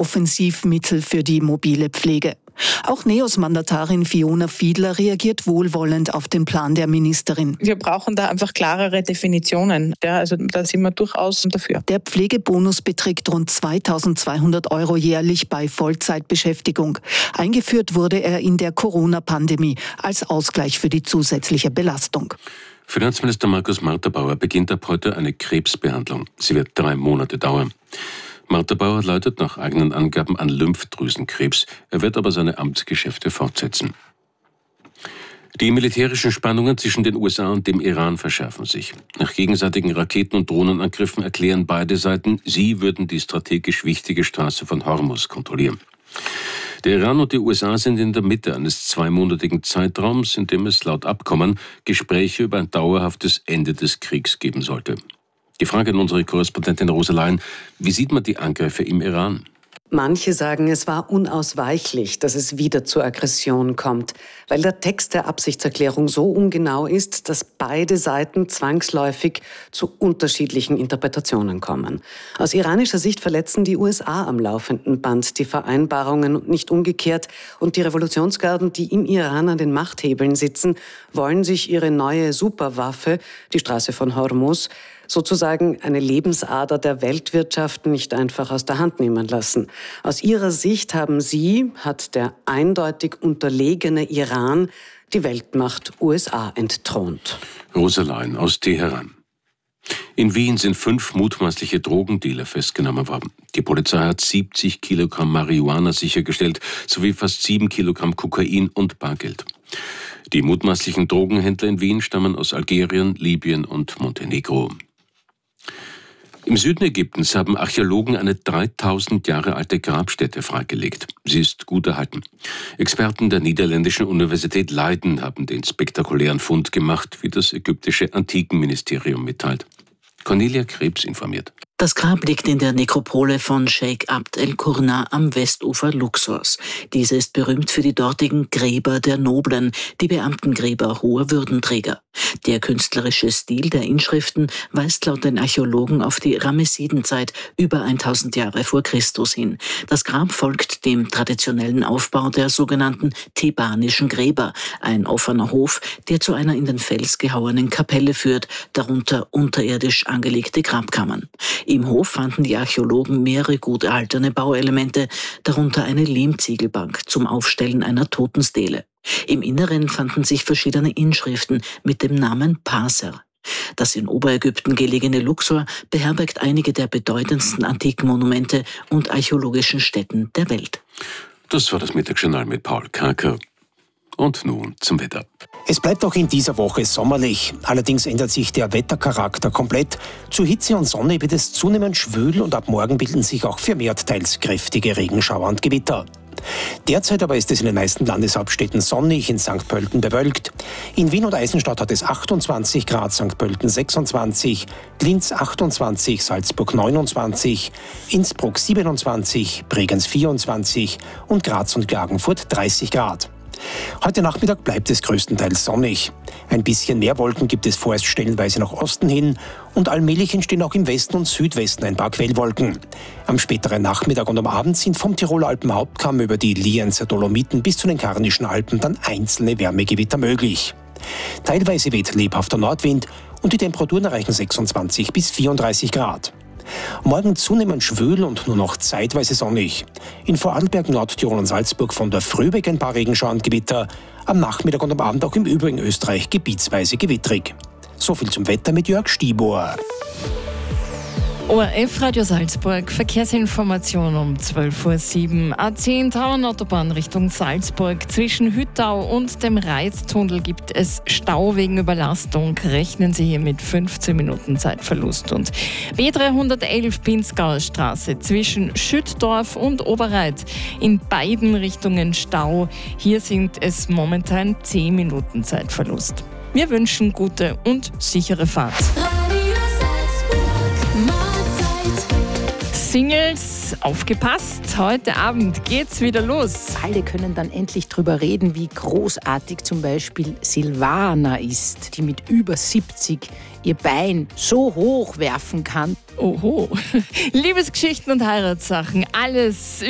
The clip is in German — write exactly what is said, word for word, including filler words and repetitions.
Offensivmittel für die mobile Pflege. Auch NEOS-Mandatarin Fiona Fiedler reagiert wohlwollend auf den Plan der Ministerin. Wir brauchen da einfach klarere Definitionen. Ja, also da sind wir durchaus dafür. Der Pflegebonus beträgt rund zweitausendzweihundert Euro jährlich bei Vollzeitbeschäftigung. Eingeführt wurde er in der Corona-Pandemie als Ausgleich für die zusätzliche Belastung. Finanzminister Markus Marthabauer beginnt ab heute eine Krebsbehandlung. Sie wird drei Monate dauern. Marthabauer leidet nach eigenen Angaben an Lymphdrüsenkrebs. Er wird aber seine Amtsgeschäfte fortsetzen. Die militärischen Spannungen zwischen den U S A und dem Iran verschärfen sich. Nach gegenseitigen Raketen- und Drohnenangriffen erklären beide Seiten, sie würden die strategisch wichtige Straße von Hormuz kontrollieren. Der Iran und die U S A sind in der Mitte eines zweimonatigen Zeitraums, in dem es laut Abkommen Gespräche über ein dauerhaftes Ende des Kriegs geben sollte. Die Frage an unsere Korrespondentin Rosa Lein: Wie sieht man die Angriffe im Iran? Manche sagen, es war unausweichlich, dass es wieder zur Aggression kommt, weil der Text der Absichtserklärung so ungenau ist, dass beide Seiten zwangsläufig zu unterschiedlichen Interpretationen kommen. Aus iranischer Sicht verletzen die U S A am laufenden Band die Vereinbarungen und nicht umgekehrt. Und die Revolutionsgarden, die im Iran an den Machthebeln sitzen, wollen sich ihre neue Superwaffe, die Straße von Hormuz, sozusagen eine Lebensader der Weltwirtschaft, nicht einfach aus der Hand nehmen lassen. Aus ihrer Sicht haben sie, hat der eindeutig unterlegene Iran, die Weltmacht U S A entthront. Rosa Lein aus Teheran. In Wien sind fünf mutmaßliche Drogendealer festgenommen worden. Die Polizei hat siebzig Kilogramm Marihuana sichergestellt, sowie fast sieben Kilogramm Kokain und Bargeld. Die mutmaßlichen Drogenhändler in Wien stammen aus Algerien, Libyen und Montenegro. Im Süden Ägyptens haben Archäologen eine dreitausend Jahre alte Grabstätte freigelegt. Sie ist gut erhalten. Experten der niederländischen Universität Leiden haben den spektakulären Fund gemacht, wie das ägyptische Antikenministerium mitteilt. Cornelia Krebs informiert. Das Grab liegt in der Nekropole von Sheikh Abd el-Qurna am Westufer Luxors. Diese ist berühmt für die dortigen Gräber der Noblen, die Beamtengräber hoher Würdenträger. Der künstlerische Stil der Inschriften weist laut den Archäologen auf die Ramessidenzeit über tausend Jahre vor Christus hin. Das Grab folgt dem traditionellen Aufbau der sogenannten thebanischen Gräber, ein offener Hof, der zu einer in den Fels gehauenen Kapelle führt, darunter unterirdisch angelegte Grabkammern. Im Hof fanden die Archäologen mehrere gut erhaltene Bauelemente, darunter eine Lehmziegelbank zum Aufstellen einer Totenstele. Im Inneren fanden sich verschiedene Inschriften mit dem Namen Parser. Das in Oberägypten gelegene Luxor beherbergt einige der bedeutendsten antiken Monumente und archäologischen Stätten der Welt. Das war das Mittagsjournal mit Paul Kaker. Und nun zum Wetter. Es bleibt auch in dieser Woche sommerlich. Allerdings ändert sich der Wettercharakter komplett. Zu Hitze und Sonne wird es zunehmend schwül und ab morgen bilden sich auch vermehrt teils kräftige Regenschauer und Gewitter. Derzeit aber ist es in den meisten Landeshauptstädten sonnig, in Sankt Pölten bewölkt. In Wien und Eisenstadt hat es achtundzwanzig Grad, Sankt Pölten sechsundzwanzig, Linz achtundzwanzig, Salzburg neunundzwanzig, Innsbruck siebenundzwanzig, Bregenz vierundzwanzig und Graz und Klagenfurt dreißig Grad. Heute Nachmittag bleibt es größtenteils sonnig. Ein bisschen mehr Wolken gibt es vorerst stellenweise nach Osten hin und allmählich entstehen auch im Westen und Südwesten ein paar Quellwolken. Am späteren Nachmittag und am Abend sind vom Tiroler Alpenhauptkamm über die Lienzer Dolomiten bis zu den Karnischen Alpen dann einzelne Wärmegewitter möglich. Teilweise weht lebhafter Nordwind und die Temperaturen erreichen sechsundzwanzig bis vierunddreißig Grad. Morgen zunehmend schwül und nur noch zeitweise sonnig. In Vorarlberg, Nordtirol und Salzburg von der Früh weg ein paar Regenschauer und Gewitter. Am Nachmittag und am Abend auch im übrigen Österreich gebietsweise gewittrig. So viel zum Wetter mit Jörg Stibor. O R F Radio Salzburg, Verkehrsinformation um zwölf Uhr sieben. A zehn Tauernautobahn Richtung Salzburg. Zwischen Hüttau und dem Reittunnel gibt es Stau wegen Überlastung. Rechnen Sie hier mit fünfzehn Minuten Zeitverlust. Und B dreihundertelf Pinzgauer Straße zwischen Schüttdorf und Oberreit. In beiden Richtungen Stau. Hier sind es momentan zehn Minuten Zeitverlust. Wir wünschen gute und sichere Fahrt. Singles, aufgepasst, heute Abend geht's wieder los. Alle können dann endlich drüber reden, wie großartig zum Beispiel Silvana ist, die mit über siebzig ihr Bein so hoch werfen kann. Oho, Liebesgeschichten und Heiratssachen, alles